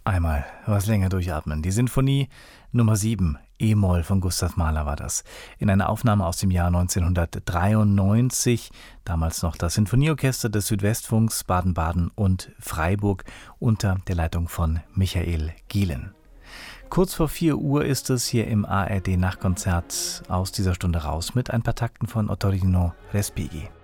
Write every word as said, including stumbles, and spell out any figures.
Einmal was länger durchatmen. Die Sinfonie Nummer sieben, E-Moll von Gustav Mahler war das. In einer Aufnahme aus dem Jahr neunzehnhundertdreiundneunzig, damals noch das Sinfonieorchester des Südwestfunks Baden-Baden und Freiburg unter der Leitung von Michael Gielen. Kurz vor vier Uhr ist es hier im A R D-Nachtkonzert aus dieser Stunde raus mit ein paar Takten von Ottorino Respighi.